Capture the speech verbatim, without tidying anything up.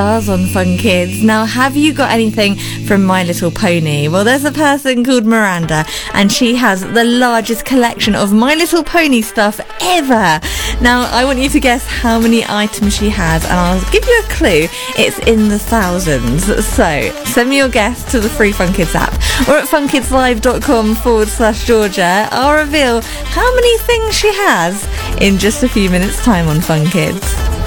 Stars on Fun Kids. Now, have you got anything from My Little Pony? Well, there's a person called Miranda, and she has the largest collection of My Little Pony stuff ever. Now, I want you to guess how many items she has, and I'll give you a clue. It's in the thousands. So, send me your guess to the free Fun Kids app, or at funkidslive.com forward slash Georgia. I'll reveal how many things she has in just a few minutes' time on Fun Kids.